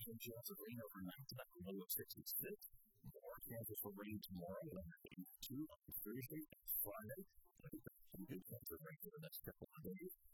some chance of rain overnight, about a low of 66. More chances for rain tomorrow, under 82 on Thursday and Friday. Some good chance of rain for the next couple of days.